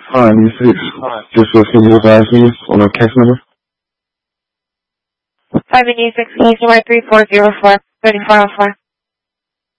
596. Just what can you advise me on a case number? 596, case number 3404, 3404.